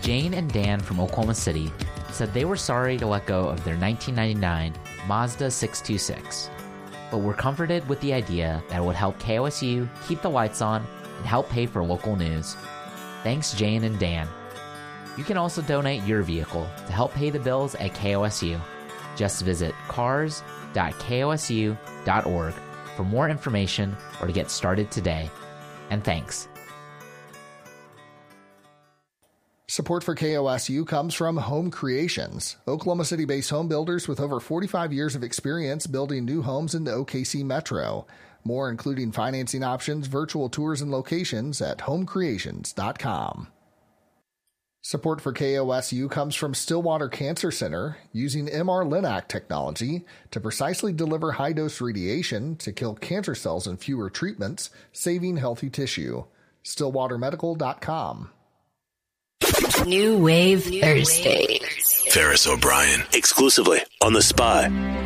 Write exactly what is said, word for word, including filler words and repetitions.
Jane and Dan from Oklahoma City said they were sorry to let go of their nineteen ninety-nine Mazda six two six, but were comforted with the idea that it would help K O S U keep the lights on and help pay for local news. Thanks, Jane and Dan. You can also donate your vehicle to help pay the bills at K O S U. Just visit cars dot K O S U dot org for more information or to get started today. And thanks. Support for K O S U comes from Home Creations, Oklahoma City-based home builders with over forty-five years of experience building new homes in the O K C metro. More, including financing options, virtual tours, and locations at home creations dot com. Support for K O S U comes from Stillwater Cancer Center, using M R Linac technology to precisely deliver high-dose radiation to kill cancer cells in fewer treatments, saving healthy tissue. stillwater medical dot com. New Wave Thursdays. Ferris O'Brien, exclusively on The Spy.